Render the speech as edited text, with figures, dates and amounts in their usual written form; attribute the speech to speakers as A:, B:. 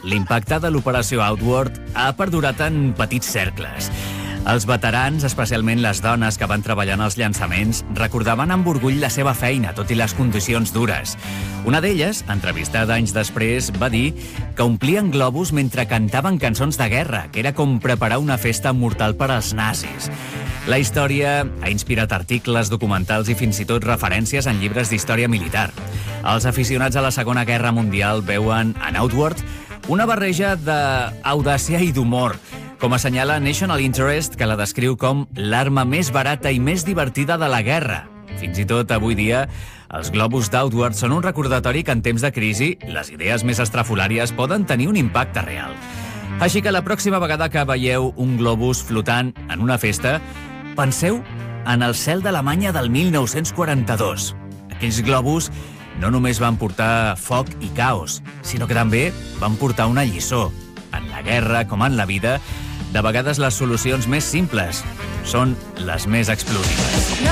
A: l'impacte de l'operació Outward ha perdurat en petits cercles. Els veterans, especialment les dones que van treballar en els llançaments, recordaven amb orgull la seva feina, tot i les condicions dures. Una d'elles, entrevistada anys després, va dir que omplien globus mentre cantaven cançons de guerra, que era com preparar una festa mortal per als nazis. La història ha inspirat articles, documentals i fins i tot referències en llibres d'història militar. Els aficionats a la Segona Guerra Mundial veuen en Outward una barreja d'audàcia i d'humor, com assenyala National Interest, que la descriu com l'arma més barata i més divertida de la guerra. Fins i tot avui dia, els globus d'Outward són un recordatori que en temps de crisi les idees més estrafolàries poden tenir un impacte real. Així que la pròxima vegada que veieu un globus flotant en una festa, penseu en el cel d'Alemanya del 1942. Aquells globus no només van portar foc i caos, sinó que també van portar una lliçó. En la guerra, com en la vida, de vegades les solucions més simples són les més explosives.